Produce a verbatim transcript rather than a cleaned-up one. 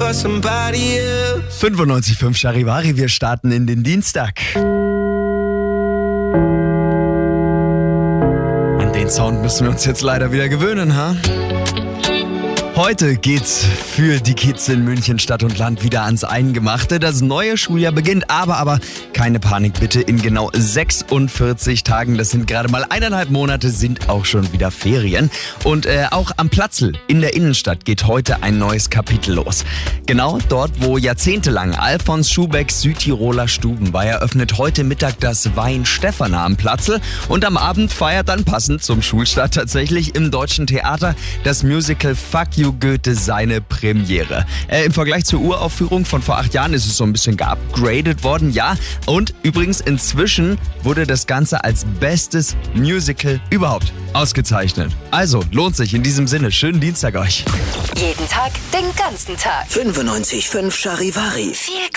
for somebody else. fünfundneunzig Komma fünf Charivari, wir starten in den Dienstag. An den Sound müssen wir uns jetzt leider wieder gewöhnen, ha? Heute geht's für die Kids in München Stadt und Land wieder ans Eingemachte. Das neue Schuljahr beginnt, aber, aber keine Panik bitte. In genau sechsundvierzig Tagen, das sind gerade mal eineinhalb Monate, sind auch schon wieder Ferien. Und äh, auch am Platzl in der Innenstadt geht heute ein neues Kapitel los. Genau dort, wo jahrzehntelang Alfons Schubecks Südtiroler Stuben war, eröffnet heute Mittag das Wein Stephaner am Platzl. Und am Abend feiert dann passend zum Schulstart tatsächlich im Deutschen Theater das Musical Fuck You Goethe seine Premiere. Äh, Im Vergleich zur Uraufführung von vor acht Jahren ist es so ein bisschen geupgradet worden, ja. Und übrigens inzwischen wurde das Ganze als bestes Musical überhaupt ausgezeichnet. Also lohnt sich in diesem Sinne. Schönen Dienstag euch. Jeden Tag, den ganzen Tag. fünfundneunzig Komma fünf Charivari. Viel